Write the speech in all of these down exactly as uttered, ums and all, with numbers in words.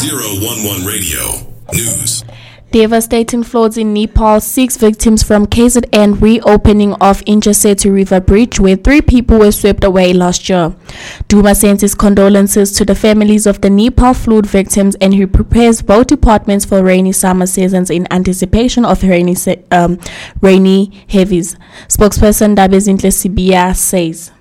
zero one one Radio News. Devastating floods in Nepal, six victims from K Z N reopening of Injasetu River Bridge, where three people were swept away last year. Duma sends his condolences to the families of the Nepal flood victims, and he prepares both departments for rainy summer seasons in anticipation of rainy um, rainy heavies. Spokesperson Dabezinhle Sibia says.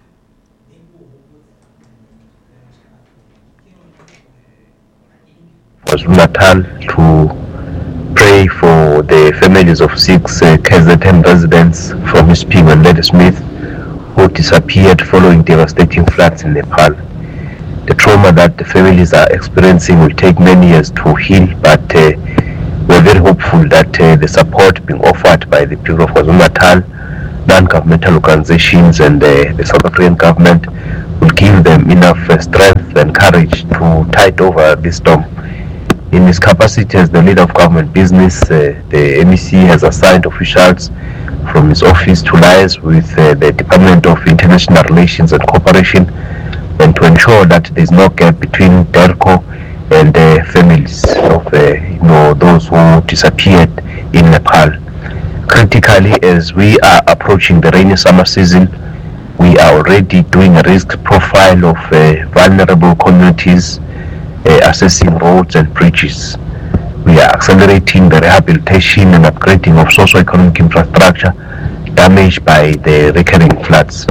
KwaZulu-Natal to pray for the families of six uh, K Z N residents from Ispingo and Ladysmith who disappeared following devastating floods in Nepal. The trauma that the families are experiencing will take many years to heal, but uh, we're very hopeful that uh, the support being offered by the people of KwaZulu-Natal, non-governmental organizations and uh, the South African government will give them enough uh, strength and courage to tide over this storm. In his capacity as the leader of government business, uh, the M E C has assigned officials from his office to liaise with uh, the Department of International Relations and Cooperation, and to ensure that there is no gap between DERCO and the uh, families of uh, you know, those who disappeared in Nepal. Critically, as we are approaching the rainy summer season, we are already doing a risk profile of uh, vulnerable communities, Uh, assessing roads and bridges. We are accelerating the rehabilitation and upgrading of socio-economic infrastructure damaged by the recurring floods.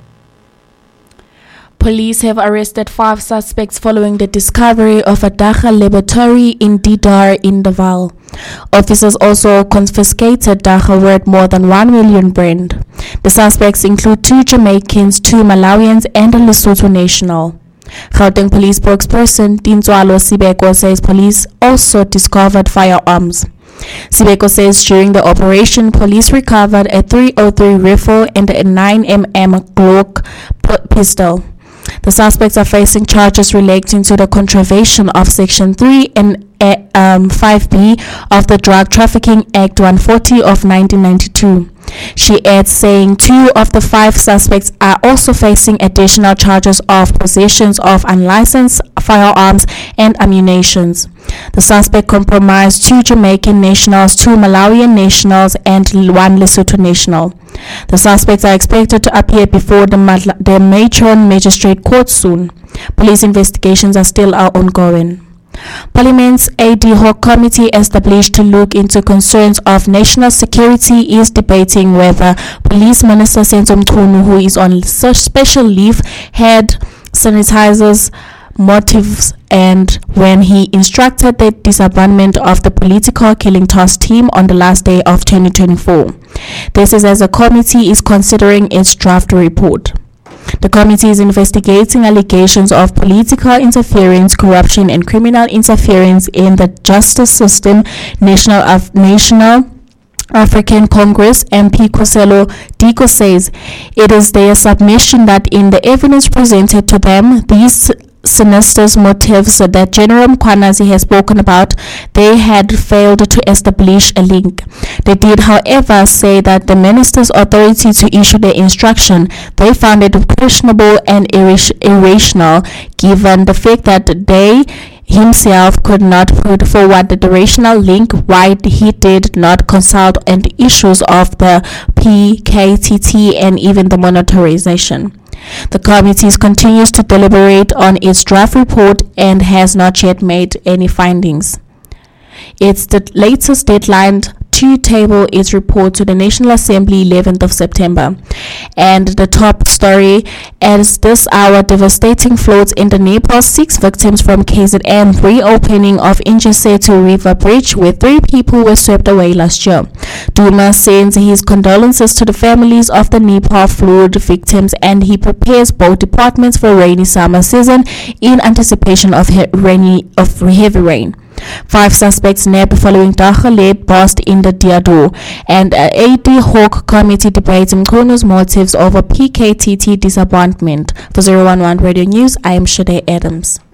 Police have arrested five suspects following the discovery of a Dagga laboratory in Didar in the Vaal. Officers also confiscated Dagga worth more than one million rand. The suspects include two Jamaicans, two Malawians, and a Lesotho national. Gauteng Police spokesperson Tintswalo Sibeko says police also discovered firearms. Sibeko says during the operation, police recovered a three oh three rifle and a nine millimeter Glock pistol. The suspects are facing charges relating to the contravention of Section three and um, five B of the Drug Trafficking Act one forty of nineteen ninety-two. She adds, saying two of the five suspects are also facing additional charges of possessions of unlicensed firearms and ammunitions. The suspect comprised two Jamaican nationals, two Malawian nationals, and one Lesotho national. The suspects are expected to appear before the, the Matron Magistrate Court soon. Police investigations are still ongoing. Parliament's ad hoc committee established to look into concerns of national security is debating whether Police Minister Senzo Mchunu, who is on such special leave, had sanitizers motives and when he instructed the disbandment of the political killing task team on the last day of twenty twenty-four. This is as the committee is considering its draft report. The committee is investigating allegations of political interference, corruption, and criminal interference in the justice system. National Af- National African Congress M P Koselo Diko says it is their submission that in the evidence presented to them, these sinister motives that General Mkhwanazi has spoken about, they had failed to establish a link. They did, however, say that the minister's authority to issue the instruction, they found it questionable and ir- irrational, given the fact that they himself could not put forward the rational link why he did not consult on the issues of the P K T T and even the monetization. The committee continues to deliberate on its draft report and has not yet made any findings. It's the latest deadline to table its report to the National Assembly eleventh of September. And the top story as this hour, devastating floods in the Nepal, six victims from K Z N reopening of Injasetu River Bridge, where three people were swept away last year. Duma sends his condolences to the families of the Nepal flood victims, and he prepares both departments for rainy summer season in anticipation of he- rainy of heavy rain. Five suspects nabbed following Dagga lab burst in the Diado, and an ad hoc committee debates Mkhunu's motives over P K T T disappointment. For zero one one Radio News, I am Shade Adams.